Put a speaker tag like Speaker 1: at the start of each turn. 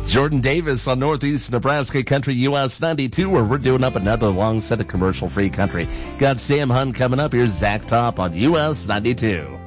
Speaker 1: Jordan Davis on Northeast Nebraska Country US 92, where we're doing up another long set of commercial-free country. Got Sam Hunt coming up. Here's Zach Top on US 92.